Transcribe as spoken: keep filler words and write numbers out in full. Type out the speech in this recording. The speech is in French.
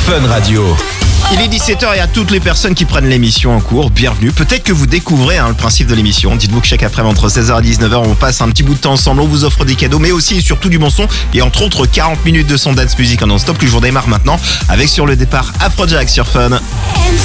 Fun Radio. Il est dix-sept heures et à toutes les personnes qui prennent l'émission en cours, bienvenue. Peut-être que vous découvrez hein, le principe de l'émission. Dites-vous que chaque après-midi entre seize heures et dix-neuf heures, on passe un petit bout de temps ensemble, on vous offre des cadeaux, mais aussi et surtout du bon son. Et entre autres, quarante minutes de son dance music en non-stop que je vous démarre maintenant avec sur le départ Afrojack sur Fun.